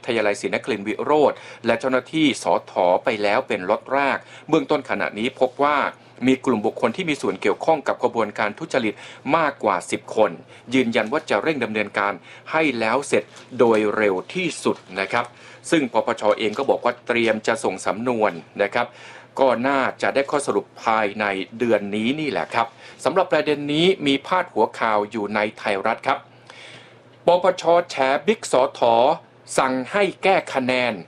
ยาลัยศรีนครินทร์วิโรธและเจ้าหน้าที่สท.ไปแล้วเป็นล็อตแรกเบื้องต้นขณะนี้พบว่ามีกลุ่มบุคคลที่มีส่วนเกี่ยวข้องกับกระบวนการทุจริตมากกว่า10คนยืนยันว่าจะเร่งดำเนินการให้แล้วเสร็จโดยเร็วที่สุดนะครับซึ่งปปช.เองก็บอกว่าเตรียมจะส่งสำนวนนะครับก็น่าจะได้ข้อสรุปภายในเดือนนี้นี่แหละครับสำหรับประเด็นนี้มีพาดหัวข่าวอยู่ในไทยรัฐครับปปช.แฉบิ๊กสท.สั่งให้แก้คะแนน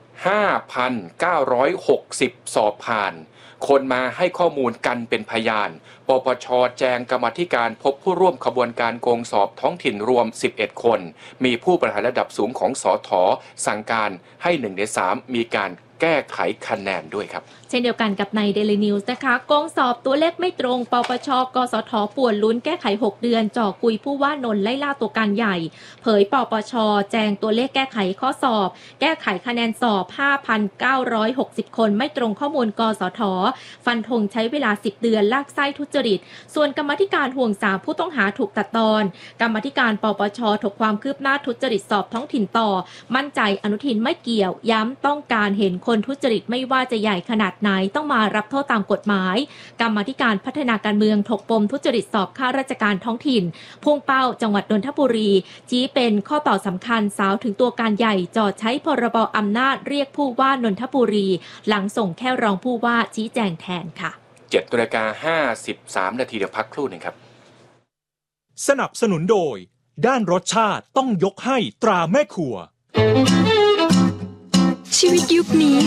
5,960 สอบผ่านคนมาให้ข้อมูลกันเป็นพยานปปช.แจงกรรมาธิการพบผู้ร่วมขบวนการโกงสอบท้องถิ่นรวม11คนมีผู้บริหารระดับสูงของสท.สั่งการให้1 ใน 3มีการแก้ไขคะแนนด้วยครับเช่นเดียวกันกับใน Daily News นะคะโกงสอบตัวเลขไม่ตรงปปช.กสท.ป่วนลุ้นแก้ไข6เดือนจ่อกุยผู้ว่านนท์ไล่ล่าตัวการใหญ่เผยปปช.แจงตัวเลขแก้ไขข้อสอบแก้ไขคะแนนสอบ 5,960 คนไม่ตรงข้อมูลกสท.ฟันธงใช้เวลา10เดือนลากไส้ทุจริตส่วนกรรมาธิการห่วง3ผู้ต้องหาถูกตัดตอนกรรมาธิการปปช.ถกความคืบหน้าทุจริตสอบท้องถิ่นต่อมั่นใจอนุทินไม่เกี่ยวย้ำต้องการเห็นคนทุจริตไม่ว่าจะใหญ่ขนาดไหนต้องมารับโทษตามกฎหมายกรรมาธิการพัฒนาการเมืองถกปมทุจริตสอบข้าราชการท้องถิ่นพุ่งเป้าจังหวัดนนทบุรีชี้เป็นข้อต่อสำคัญสาวถึงตัวการใหญ่จอดใช้พรบอำนาจเรียกผู้ว่านนทบุรีหลังส่งแค่รองผู้ว่าชี้แจงแทนค่ะ 7:53 นาทีเดี๋ยวพักครู่หนึ่งครับสนับสนุนโดยด้านรสชาติต้องยกให้ตราแม่ครัวชีวิตยุคนี้